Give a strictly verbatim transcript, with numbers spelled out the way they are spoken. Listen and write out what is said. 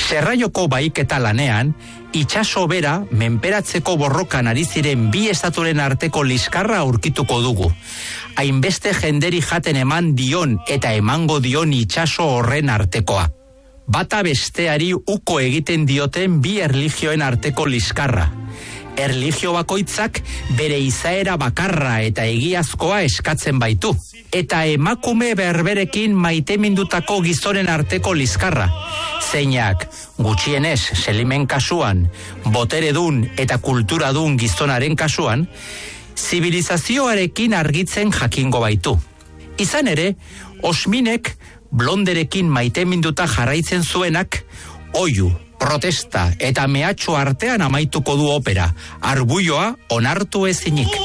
Serraioko bahiketa lanean, itsaso bera menperatzeko borrokan ari ziren bi estaturen arteko liskarra aurkituko dugu. Hainbeste jenderi jaten eman dion eta emango dion itsaso horren artekoa. Bata besteari uko egiten dioten bi erlijioen arteko liskarra. Erlijio bakoitzak bere izaera bakarra eta egiazkoa eskatzen baitu. Eta emakume berberekin maitemindutako gizonen arteko liskarra. Zeinak, gutxienez Selimen kasuan, boteredun eta kulturadun gizonaren kasuan, zibilizazioarekin argitzen jakingo baitu. Izan ere, Osminek blonderekin maiteminduta jarraitzen zuenak, oihu, protesta eta mehatxu artean amaituko du opera, arbuioa onartu ezinik.